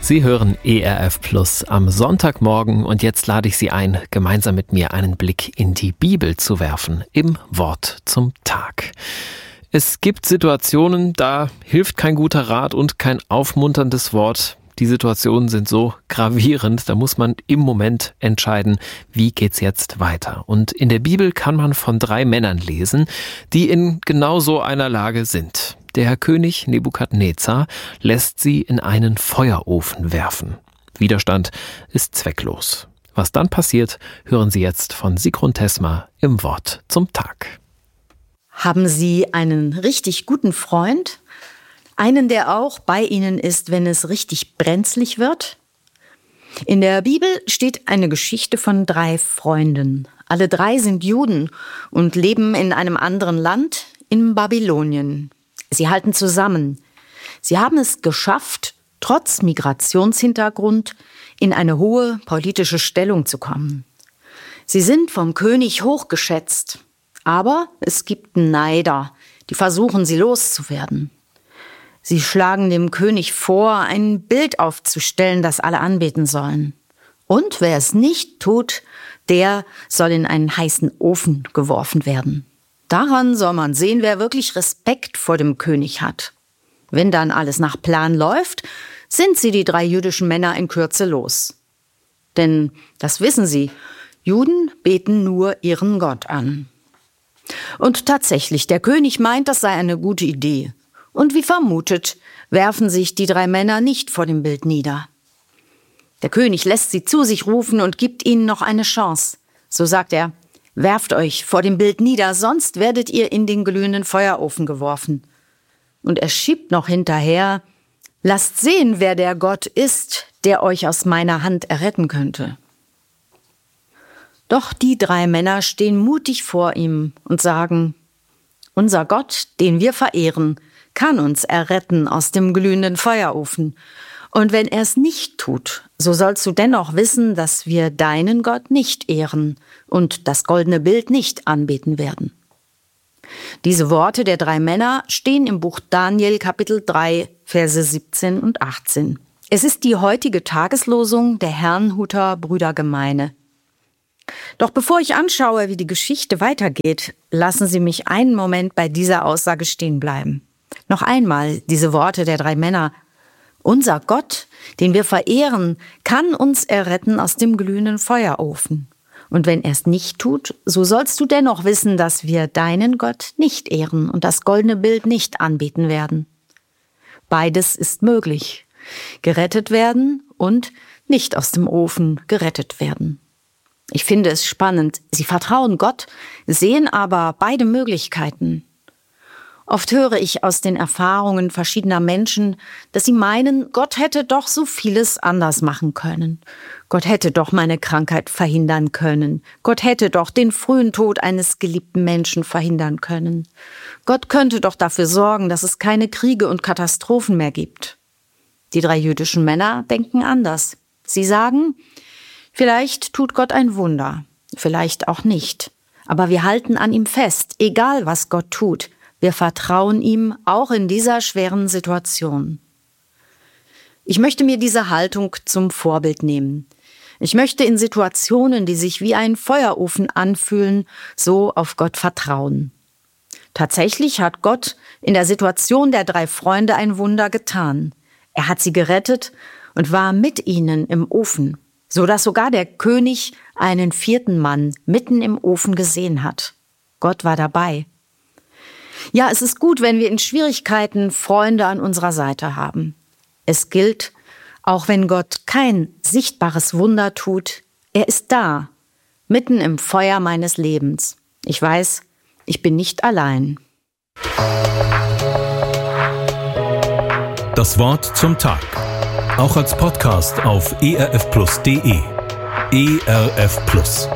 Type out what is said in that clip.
Sie hören ERF Plus am Sonntagmorgen und jetzt lade ich Sie ein, gemeinsam mit mir einen Blick in die Bibel zu werfen, im Wort zum Tag. Es gibt Situationen, da hilft kein guter Rat und kein aufmunterndes Wort. Die Situationen sind so gravierend, da muss man im Moment entscheiden, wie geht's jetzt weiter. Und in der Bibel kann man von 3 Männern lesen, die in genau so einer Lage sind. Der König Nebukadnezar lässt sie in einen Feuerofen werfen. Widerstand ist zwecklos. Was dann passiert, hören Sie jetzt von Sigrun Tesma im Wort zum Tag. Haben Sie einen richtig guten Freund? Einen, der auch bei Ihnen ist, wenn es richtig brenzlig wird? In der Bibel steht eine Geschichte von 3 Freunden. Alle 3 sind Juden und leben in einem anderen Land, in Babylonien. Sie halten zusammen. Sie haben es geschafft, trotz Migrationshintergrund in eine hohe politische Stellung zu kommen. Sie sind vom König hochgeschätzt. Aber es gibt Neider, die versuchen, sie loszuwerden. Sie schlagen dem König vor, ein Bild aufzustellen, das alle anbeten sollen. Und wer es nicht tut, der soll in einen heißen Ofen geworfen werden. Daran soll man sehen, wer wirklich Respekt vor dem König hat. Wenn dann alles nach Plan läuft, sind sie, die 3 jüdischen Männer, in Kürze los. Denn, das wissen sie, Juden beten nur ihren Gott an. Und tatsächlich, der König meint, das sei eine gute Idee. Und wie vermutet, werfen sich die 3 Männer nicht vor dem Bild nieder. Der König lässt sie zu sich rufen und gibt ihnen noch eine Chance. So sagt er: Werft euch vor dem Bild nieder, sonst werdet ihr in den glühenden Feuerofen geworfen. Und er schiebt noch hinterher: Lasst sehen, wer der Gott ist, der euch aus meiner Hand erretten könnte. Doch die 3 Männer stehen mutig vor ihm und sagen: Unser Gott, den wir verehren, kann uns erretten aus dem glühenden Feuerofen. Und wenn er es nicht tut, so sollst du dennoch wissen, dass wir deinen Gott nicht ehren und das goldene Bild nicht anbeten werden. Diese Worte der 3 Männer stehen im Buch Daniel, Kapitel 3, Verse 17 und 18. Es ist die heutige Tageslosung der Herrnhuter Brüdergemeine. Doch bevor ich anschaue, wie die Geschichte weitergeht, lassen Sie mich einen Moment bei dieser Aussage stehen bleiben. Noch einmal diese Worte der 3 Männer. Unser Gott, den wir verehren, kann uns erretten aus dem glühenden Feuerofen. Und wenn er es nicht tut, so sollst du dennoch wissen, dass wir deinen Gott nicht ehren und das goldene Bild nicht anbeten werden. Beides ist möglich. Gerettet werden und nicht aus dem Ofen gerettet werden. Ich finde es spannend. Sie vertrauen Gott, sehen aber beide Möglichkeiten. Oft höre ich aus den Erfahrungen verschiedener Menschen, dass sie meinen, Gott hätte doch so vieles anders machen können. Gott hätte doch meine Krankheit verhindern können. Gott hätte doch den frühen Tod eines geliebten Menschen verhindern können. Gott könnte doch dafür sorgen, dass es keine Kriege und Katastrophen mehr gibt. Die 3 jüdischen Männer denken anders. Sie sagen: Vielleicht tut Gott ein Wunder, vielleicht auch nicht. Aber wir halten an ihm fest, egal was Gott tut. Wir vertrauen ihm auch in dieser schweren Situation. Ich möchte mir diese Haltung zum Vorbild nehmen. Ich möchte in Situationen, die sich wie ein Feuerofen anfühlen, so auf Gott vertrauen. Tatsächlich hat Gott in der Situation der 3 Freunde ein Wunder getan. Er hat sie gerettet und war mit ihnen im Ofen, so dass sogar der König einen 4. Mann mitten im Ofen gesehen hat. Gott war dabei. Ja, es ist gut, wenn wir in Schwierigkeiten Freunde an unserer Seite haben. Es gilt, auch wenn Gott kein sichtbares Wunder tut, er ist da, mitten im Feuer meines Lebens. Ich weiß, ich bin nicht allein. Das Wort zum Tag. Auch als Podcast auf erfplus.de. ERF Plus.